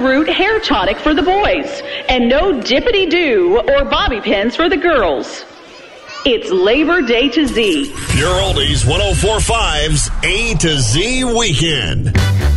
Root hair tonic for the boys, and no dippity-doo or bobby pins for the girls. It's Labor Day to Z. Pure Oldies 104.5's A to Z Weekend.